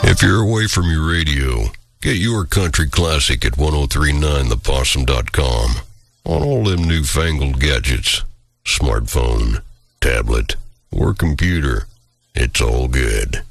If you're away from your radio, get your country classic at 1039thepossum.com on all them newfangled gadgets, smartphone, tablet, or computer. It's all good.